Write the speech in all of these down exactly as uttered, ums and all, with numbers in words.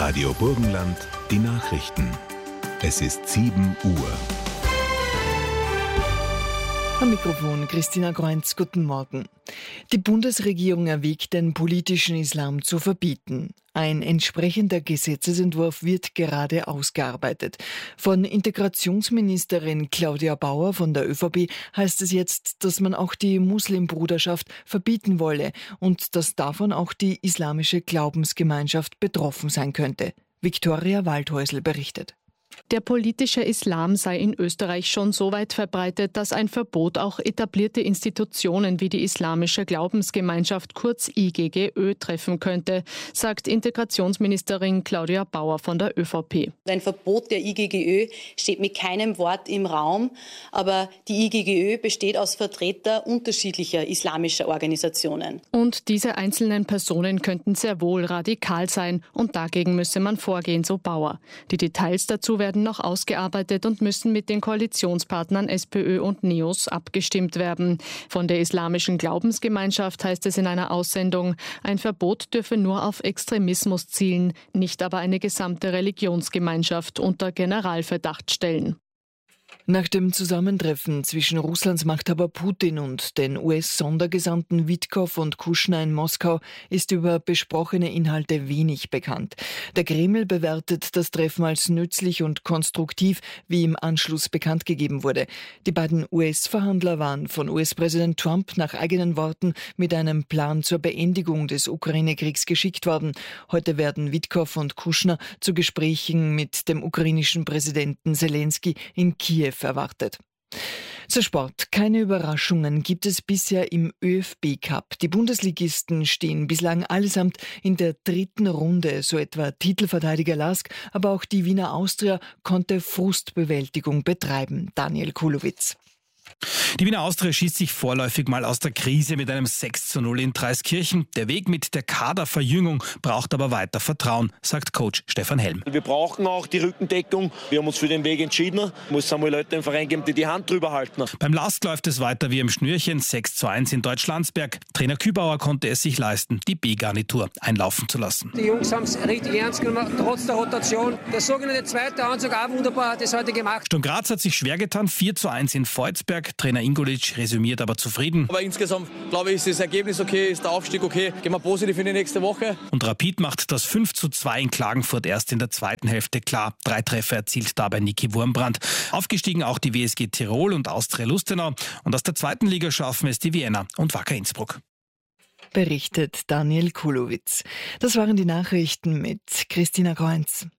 Radio Burgenland, die Nachrichten. Es ist sieben Uhr. Am Mikrofon Christina Kreunz, guten Morgen. Die Bundesregierung erwägt, den politischen Islam zu verbieten. Ein entsprechender Gesetzesentwurf wird gerade ausgearbeitet. Von Integrationsministerin Claudia Bauer von der ÖVP heißt es jetzt, dass man auch die Muslimbruderschaft verbieten wolle und dass davon auch die islamische Glaubensgemeinschaft betroffen sein könnte. Viktoria Waldhäusl berichtet. Der politische Islam sei in Österreich schon so weit verbreitet, dass ein Verbot auch etablierte Institutionen wie die Islamische Glaubensgemeinschaft, kurz I G G Ö, treffen könnte, sagt Integrationsministerin Claudia Bauer von der ÖVP. Ein Verbot der I G G Ö steht mit keinem Wort im Raum, aber die I G G Ö besteht aus Vertretern unterschiedlicher islamischer Organisationen. Und diese einzelnen Personen könnten sehr wohl radikal sein und dagegen müsse man vorgehen, so Bauer. Die Details dazu werden noch ausgearbeitet und müssen mit den Koalitionspartnern SPÖ und NEOS abgestimmt werden. Von der Islamischen Glaubensgemeinschaft heißt es in einer Aussendung, ein Verbot dürfe nur auf Extremismus zielen, nicht aber eine gesamte Religionsgemeinschaft unter Generalverdacht stellen. Nach dem Zusammentreffen zwischen Russlands Machthaber Putin und den U S-Sondergesandten Witkow und Kushner in Moskau ist über besprochene Inhalte wenig bekannt. Der Kreml bewertet das Treffen als nützlich und konstruktiv, wie im Anschluss bekannt gegeben wurde. Die beiden U S-Verhandler waren von U S-Präsident Trump nach eigenen Worten mit einem Plan zur Beendigung des Ukraine-Kriegs geschickt worden. Heute werden Witkow und Kushner zu Gesprächen mit dem ukrainischen Präsidenten Selensky in Kiew erwartet. Zur Sport. Keine Überraschungen gibt es bisher im ÖFB-Cup. Die Bundesligisten stehen bislang allesamt in der dritten Runde, so etwa Titelverteidiger Lask, aber auch die Wiener Austria konnte Frustbewältigung betreiben. Daniel Kulowitz. Die Wiener Austria schießt sich vorläufig mal aus der Krise mit einem sechs zu null in Dreiskirchen. Der Weg mit der Kaderverjüngung braucht aber weiter Vertrauen, sagt Coach Stefan Helm. Wir brauchen auch die Rückendeckung. Wir haben uns für den Weg entschieden. Es muss einmal Leute im Verein geben, die die Hand drüber halten. Beim Lask läuft es weiter wie im Schnürchen. sechs zu eins in Deutschlandsberg. Trainer Kübauer konnte es sich leisten, die B-Garnitur einlaufen zu lassen. Die Jungs haben es richtig ernst gemacht, trotz der Rotation. Der sogenannte zweite Anzug auch wunderbar hat es heute gemacht. Sturm Graz hat sich schwer getan. vier zu eins in Volzberg. Trainer Ingolic resümiert aber zufrieden. Aber insgesamt, glaube ich, ist das Ergebnis okay, ist der Aufstieg okay. Gehen wir positiv in die nächste Woche. Und Rapid macht das fünf zu zwei in Klagenfurt erst in der zweiten Hälfte klar. Drei Treffer erzielt dabei Niki Wurmbrand. Aufgestiegen auch die W S G Tirol und Austria Lustenau. Und aus der zweiten Liga schaffen es die Vienna und Wacker Innsbruck. Berichtet Daniel Kulowitz. Das waren die Nachrichten mit Christina Kreunz.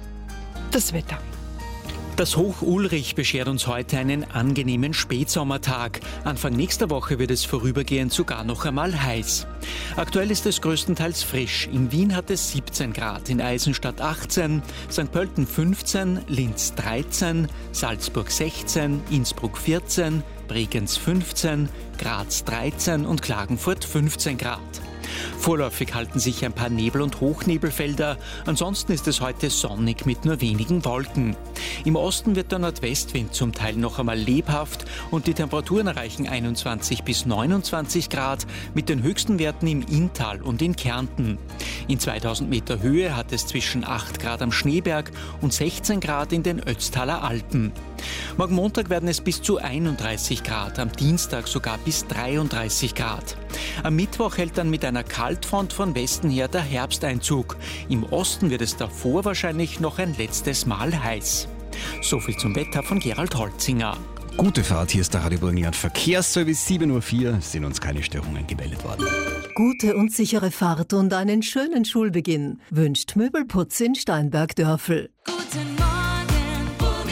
Das Wetter. Das Hoch Ulrich beschert uns heute einen angenehmen Spätsommertag. Anfang nächster Woche wird es vorübergehend sogar noch einmal heiß. Aktuell ist es größtenteils frisch. In Wien hat es siebzehn Grad, in Eisenstadt achtzehn, Sankt Pölten fünfzehn, Linz dreizehn, Salzburg sechzehn, Innsbruck vierzehn, Bregenz fünfzehn, Graz dreizehn und Klagenfurt fünfzehn Grad. Vorläufig halten sich ein paar Nebel- und Hochnebelfelder. Ansonsten ist es heute sonnig mit nur wenigen Wolken. Im Osten wird der Nordwestwind zum Teil noch einmal lebhaft und die Temperaturen erreichen einundzwanzig bis neunundzwanzig Grad mit den höchsten Werten im Inntal und in Kärnten. In zweitausend Meter Höhe hat es zwischen acht Grad am Schneeberg und sechzehn Grad in den Ötztaler Alpen. Morgen Montag werden es bis zu einunddreißig Grad, am Dienstag sogar bis dreiunddreißig Grad. Am Mittwoch hält dann mit einer Kaltfront von Westen her der Herbsteinzug. Im Osten wird es davor wahrscheinlich noch ein letztes Mal heiß. Soviel zum Wetter von Gerald Holzinger. Gute Fahrt, hier ist der Radio Burgenland Verkehrsservice. sieben Uhr vier sind uns keine Störungen gemeldet worden. Gute und sichere Fahrt und einen schönen Schulbeginn wünscht Möbelputz in Steinberg-Dörfel. Guten Morgen,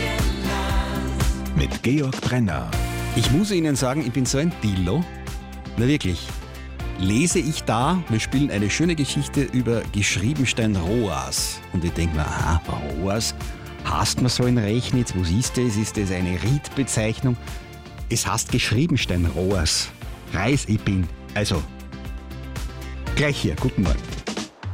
Burgenland. Mit Georg Brenner. Ich muss Ihnen sagen, ich bin so ein Dillo. Na wirklich. Lese ich da, wir spielen eine schöne Geschichte über Geschriebenstein-Roas. Und ich denke mir, aha, Roas, heißt man so in Rechnitz? Was ist das? Ist das eine Riedbezeichnung? Es heißt Geschriebenstein-Roas. Reis ich bin. Also, gleich hier, guten Morgen.